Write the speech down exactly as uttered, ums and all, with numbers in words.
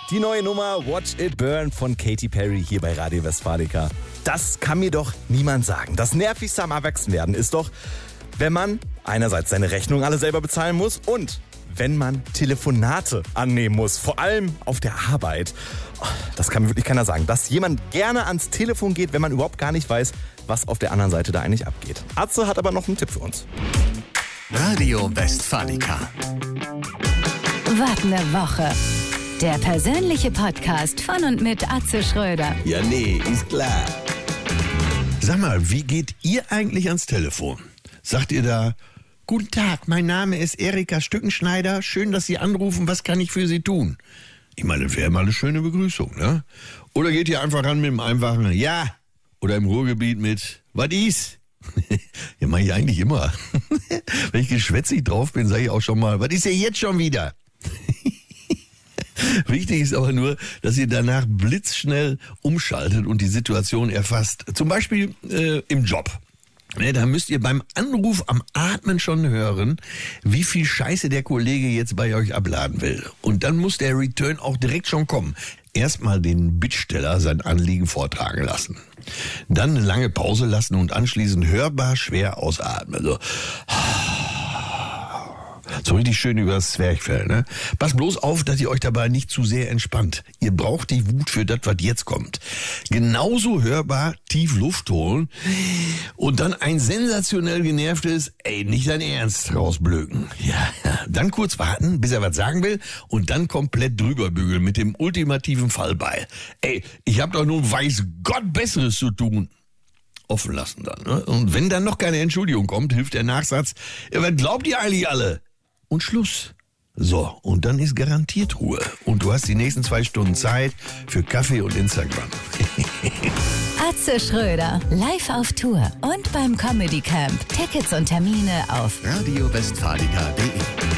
Die neue Nummer Watch It Burn von Katy Perry hier bei Radio Westfalica. Das kann mir doch niemand sagen. Das Nervigste am Erwachsenwerden ist doch, wenn man einerseits seine Rechnung alle selber bezahlen muss und wenn man Telefonate annehmen muss, vor allem auf der Arbeit. Das kann mir wirklich keiner sagen, dass jemand gerne ans Telefon geht, wenn man überhaupt gar nicht weiß, was auf der anderen Seite da eigentlich abgeht. Atze hat aber noch einen Tipp für uns. Radio Westfalica. Wart eine Woche. Der persönliche Podcast von und mit Atze Schröder. Ja, nee, ist klar. Sag mal, wie geht ihr eigentlich ans Telefon? Sagt ihr da, guten Tag, mein Name ist Erika Stückenschneider, schön, dass Sie anrufen, was kann ich für Sie tun? Ich meine, das wäre mal eine schöne Begrüßung, ne? Oder geht ihr einfach ran mit dem einfachen Ja? Oder im Ruhrgebiet mit, was ist? Ja, mach ich eigentlich immer. Wenn ich geschwätzig drauf bin, sage ich auch schon mal, was ist denn jetzt schon wieder? Wichtig ist aber nur, dass ihr danach blitzschnell umschaltet und die Situation erfasst. Zum Beispiel äh, im Job. Ne, da müsst ihr beim Anruf am Atmen schon hören, wie viel Scheiße der Kollege jetzt bei euch abladen will. Und dann muss der Return auch direkt schon kommen. Erstmal den Bittsteller sein Anliegen vortragen lassen. Dann eine lange Pause lassen und anschließend hörbar schwer ausatmen. So. So richtig schön übers Zwerchfell, ne? Passt bloß auf, dass ihr euch dabei nicht zu sehr entspannt. Ihr braucht die Wut für das, was jetzt kommt. Genauso hörbar tief Luft holen und dann ein sensationell genervtes, ey, nicht dein Ernst, rausblöken. Ja, dann kurz warten, bis er was sagen will und dann komplett drüber bügeln mit dem ultimativen Fallbeil. Ey, ich hab doch nun weiß Gott Besseres zu tun. Offen lassen dann, ne? Und wenn dann noch keine Entschuldigung kommt, hilft der Nachsatz, ja, was glaubt ihr eigentlich alle? Und Schluss. So, und dann ist garantiert Ruhe. Und du hast die nächsten zwei Stunden Zeit für Kaffee und Instagram. Atze Schröder, live auf Tour und beim Comedy Camp. Tickets und Termine auf Radio Westfalica punkt de